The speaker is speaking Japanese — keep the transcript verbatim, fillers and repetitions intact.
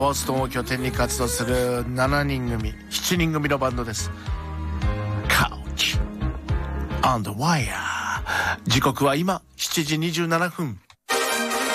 ボストンを拠点に活動するしちにん組しちにん組のバンドです。 Couch on the Wire。 時刻は今しちじにじゅうななふん。